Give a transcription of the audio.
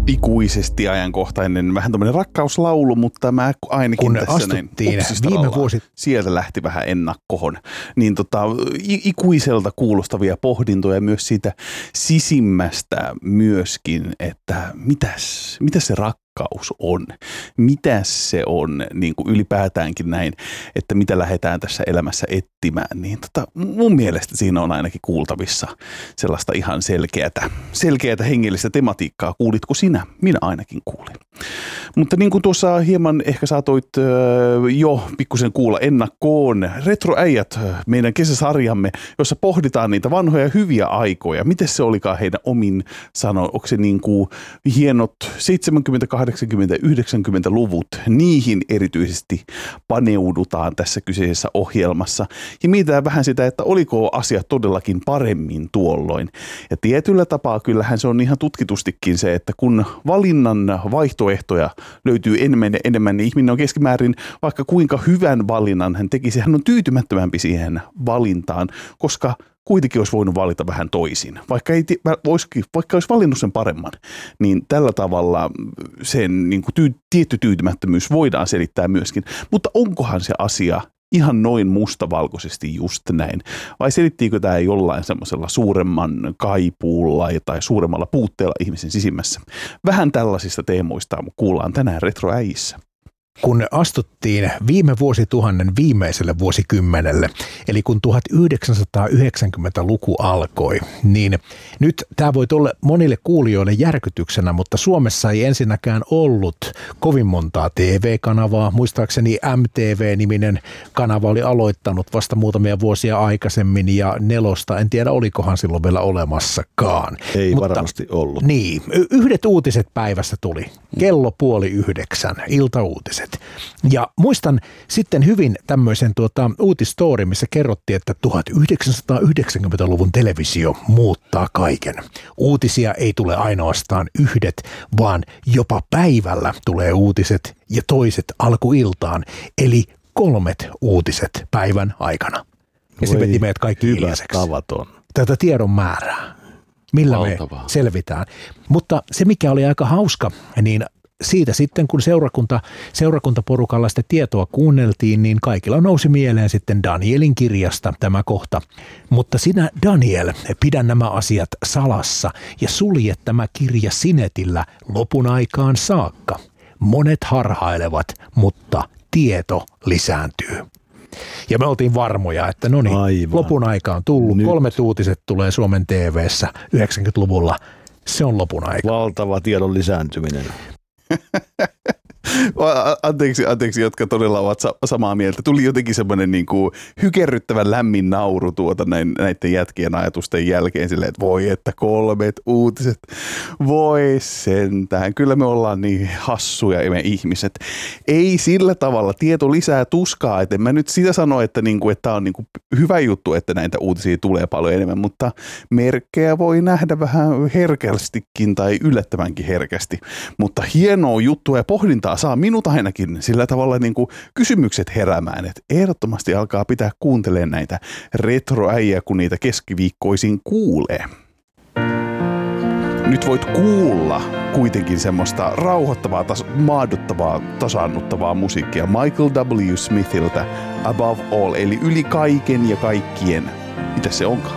ikuisesti ajankohtainen, vähän tämmöinen rakkauslaulu, mutta mä ainakin kun tässä näin viime vuosi sieltä lähti vähän ennakkoon, niin ikuiselta kuulostavia pohdintoja myös siitä sisimmästä myöskin, että mitä se rakkaus on, mitä se on niin kuin ylipäätäänkin näin, että mitä lähdetään tässä elämässä etsimään, niin mun mielestä siinä on ainakin kuultavissa sellaista ihan selkeätä hengellistä tematiikkaa. Kuulitko sinä? Minä ainakin kuulin. Mutta niin kuin tuossa hieman ehkä saatoit jo pikkusen kuulla ennakkoon, Retroäijät, meidän kesäsarjamme, jossa pohditaan niitä vanhoja hyviä aikoja. Miten se olikaan heidän omin sanoin? Onko se niin kuin hienot 70, 80, 90-luvut? Niihin erityisesti paneudutaan tässä kyseisessä ohjelmassa. Ja mietitään vähän sitä, että oliko asiat todellakin paremmin tuolloin. Ja tietyllä tapaa kyllähän se on ihan tutkitustikin se, että kun valinnan vaihtoehtoja löytyy enemmän, niin ihminen on keskimäärin vaikka kuinka hyvän valinnan hän tekisi, hän on tyytymättömämpi siihen valintaan, koska kuitenkin olisi voinut valita vähän toisin. Vaikka olisi valinnut sen paremman, niin tällä tavalla sen niin kuin tietty tyytymättömyys voidaan selittää myöskin. Mutta onkohan se asia ihan noin mustavalkoisesti just näin? Vai selittiinkö tämä jollain semmoisella suuremman kaipuulla tai suuremmalla puutteella ihmisen sisimmässä? Vähän tällaisista teemoista kuullaan tänään Retroäijissä. Kun astuttiin viime vuosituhannen viimeiselle vuosikymmenelle, eli kun 1990-luku alkoi, niin nyt tämä voi olla monille kuulijoille järkytyksenä, mutta Suomessa ei ensinnäkään ollut kovin montaa TV-kanavaa. Muistaakseni MTV-niminen kanava oli aloittanut vasta muutamia vuosia aikaisemmin ja Nelosta, en tiedä olikohan silloin vielä olemassakaan. Mutta varmasti ollut. Niin, yhdet uutiset päivässä tuli, kello 8:30, iltauutiset. Ja muistan sitten hyvin tämmöisen uutisstory, missä kerrottiin, että 1990-luvun televisio muuttaa kaiken. Uutisia ei tule ainoastaan yhdet, vaan jopa päivällä tulee uutiset ja toiset alkuiltaan, eli 3 uutiset päivän aikana. Ja se veti meidät kaikki hiljaiseksi. Tavaton. Tätä tiedon määrää, millä Valtavaa. me selvitään. Mutta se, mikä oli aika hauska, niin siitä sitten, kun seurakuntaporukalla sitä tietoa kuunneltiin, niin kaikilla nousi mieleen sitten Danielin kirjasta tämä kohta. Mutta sinä, Daniel, pidä nämä asiat salassa ja sulje tämä kirja sinetillä lopun aikaan saakka. Monet harhailevat, mutta tieto lisääntyy. Ja me oltiin varmoja, että no niin, lopun aika on tullut. Nyt 3 uutiset tulee Suomen TV:ssä 90-luvulla. Se on lopun aika. Valtava tiedon lisääntyminen. Anteeksi, jotka todella ovat samaa mieltä. Tuli jotenkin semmoinen niin kuin hykerryttävän lämmin nauru näiden jätkien ajatusten jälkeen silleen, että voi että 3 uutiset, voi sentään. Kyllä me ollaan niin hassuja me ihmiset. Ei sillä tavalla, tieto lisää tuskaa, että en mä nyt sitä sano, että tämä on hyvä juttu, että näitä uutisia tulee paljon enemmän, mutta merkkejä voi nähdä vähän herkästikin tai yllättävänkin herkästi. Mutta hienoa juttua ja pohdintaa saa minut ainakin sillä tavalla kysymykset heräämään, että ehdottomasti alkaa pitää kuuntelemaan näitä retroäijä, kun niitä keskiviikkoisin kuulee. Nyt voit kuulla kuitenkin semmoista rauhoittavaa, maadottavaa, tasaannuttavaa musiikkia Michael W. Smithiltä Above All, eli yli kaiken ja kaikkien. Mitä se onkaan?